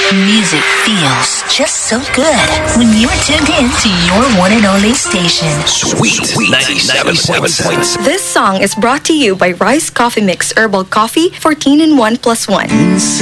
Music feels just so good when you're tuned in to your one and only station. Sweet 97.7. This song is brought to you by Rice Coffee Mix Herbal Coffee 14 in 1 plus 1.